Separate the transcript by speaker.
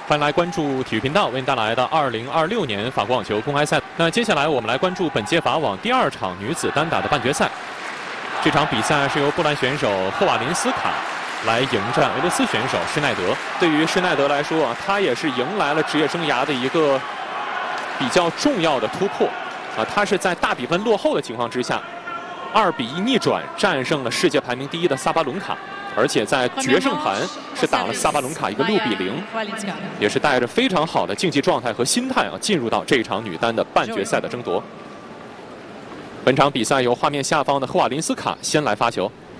Speaker 1: 欢迎来关注体育频道为您带来的2026年法国网球公开赛。那接下来我们来关注本届法网第2场女子单打的半决赛。这场比赛是由波兰选手赫瓦林斯卡来迎战俄罗斯选手施耐德。对于施耐德来说啊，他也是迎来了职业生涯的一个比较重要的突破啊。他是在大比分落后的情况之下，2比1逆转战胜了世界排名第1的萨巴伦卡。 而且在决胜盘是打了萨巴伦卡一个6比0，也是带着非常好的竞技状态和心态啊，进入到这场女单的半决赛的争夺。本场比赛由画面下方的赫瓦林斯卡先来发球。